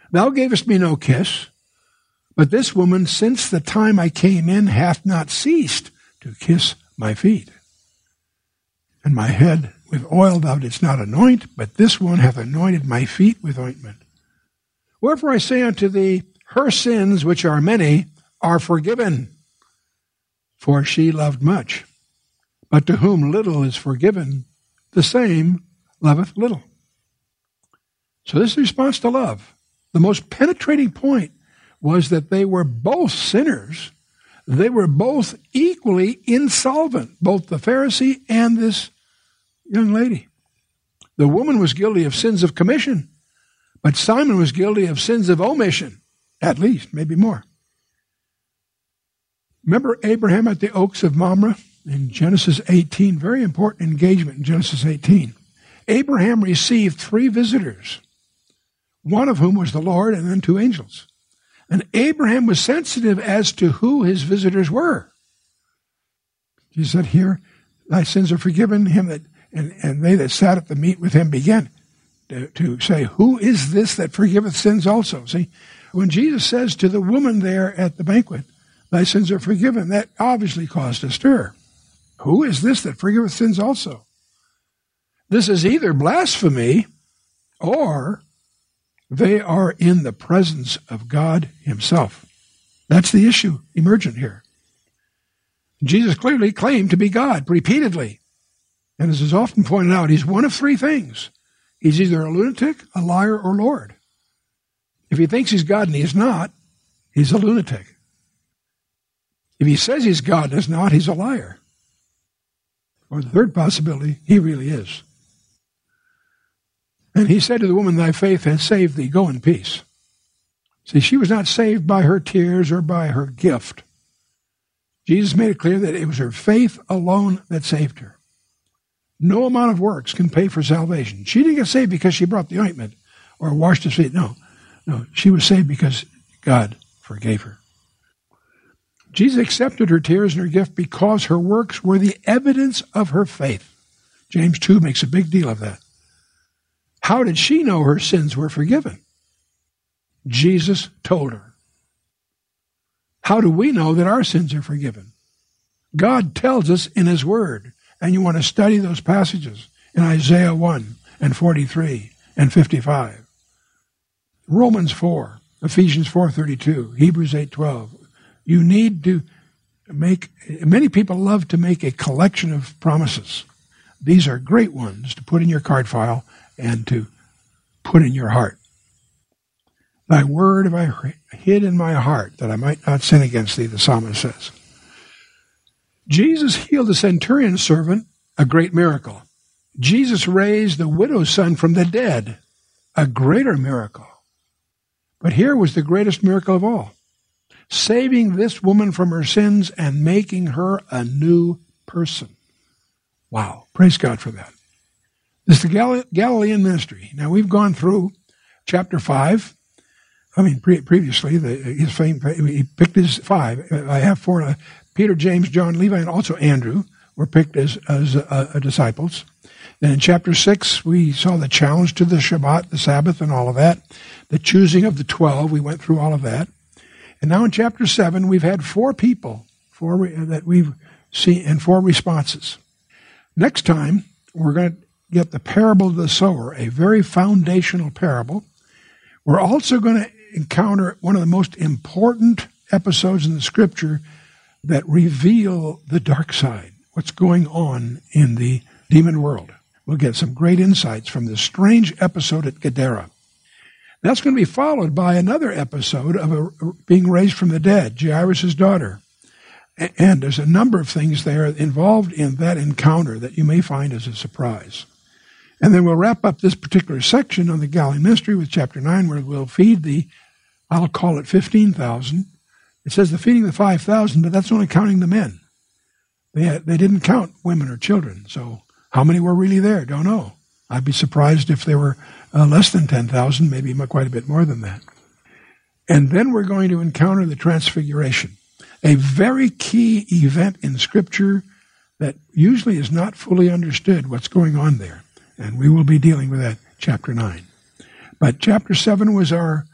Thou gavest me no kiss, but this woman, since the time I came in, hath not ceased to kiss my feet. And my head with oil thou didst not anoint, but this one hath anointed my feet with ointment. Wherefore I say unto thee, her sins, which are many, are forgiven, for she loved much. But to whom little is forgiven, the same loveth little. So this is the response to love. The most penetrating point was that they were both sinners. They were both equally insolvent, both the Pharisee and this young lady. The woman was guilty of sins of commission, but Simon was guilty of sins of omission, at least, maybe more. Remember Abraham at the oaks of Mamre in Genesis 18? Very important engagement in Genesis 18. Abraham received 3 visitors, one of whom was the Lord, and then 2 angels. And Abraham was sensitive as to who his visitors were. He said, here, thy sins are forgiven. Him that and they that sat at the meat with him began to say, who is this that forgiveth sins also? See, when Jesus says to the woman there at the banquet, thy sins are forgiven, that obviously caused a stir. Who is this that forgiveth sins also? This is either blasphemy or they are in the presence of God himself. That's the issue emergent here. Jesus clearly claimed to be God repeatedly. And as is often pointed out, he's one of 3 things. He's either a lunatic, a liar, or Lord. If he thinks he's God and he is not, he's a lunatic. If he says he's God and is not, he's a liar. Or the third possibility, he really is. And he said to the woman, thy faith has saved thee, go in peace. See, she was not saved by her tears or by her gift. Jesus made it clear that it was her faith alone that saved her. No amount of works can pay for salvation. She didn't get saved because she brought the ointment or washed his feet. No, she was saved because God forgave her. Jesus accepted her tears and her gift because her works were the evidence of her faith. James 2 makes a big deal of that. How did she know her sins were forgiven? Jesus told her. How do we know that our sins are forgiven? God tells us in his word. And you want to study those passages in Isaiah 1 and 43 and 55. Romans 4, Ephesians 4:32, Hebrews 8:12. You need to many people love to make a collection of promises. These are great ones to put in your card file and to put in your heart. Thy word have I hid in my heart that I might not sin against thee, the psalmist says. Jesus healed the centurion's servant, a great miracle. Jesus raised the widow's son from the dead, a greater miracle. But here was the greatest miracle of all, saving this woman from her sins and making her a new person. Wow, praise God for that. This is the Galilean ministry. Now, we've gone through chapter 5. Previously, his fame, he picked his 5. I have 4. Peter, James, John, Levi, and also Andrew were picked as disciples. Then in chapter 6, we saw the challenge to the Shabbat, the Sabbath, and all of that. The choosing of the 12, we went through all of that. And now in chapter 7, we've had 4 people that we've seen and 4 responses. Next time, we're going to get the parable of the sower, a very foundational parable. We're also going to encounter one of the most important episodes in the Scripture that reveal the dark side, what's going on in the demon world. We'll get some great insights from this strange episode at Gadara. That's going to be followed by another episode of being raised from the dead, Jairus' daughter. And there's a number of things there involved in that encounter that you may find as a surprise. And then we'll wrap up this particular section on the Galilean ministry with chapter 9, where we'll feed I'll call it 15,000. It says the feeding of the 5,000, but that's only counting the men. They didn't count women or children. So how many were really there? Don't know. I'd be surprised if there were less than 10,000, maybe quite a bit more than that. And then we're going to encounter the Transfiguration, a very key event in Scripture that usually is not fully understood what's going on there. And we will be dealing with that chapter 9. But chapter 7 was our